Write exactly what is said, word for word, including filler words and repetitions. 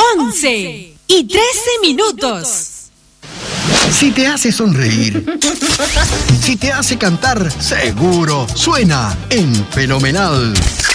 once y trece minutos. Si te hace sonreír, si te hace cantar, seguro suena en Fenomenal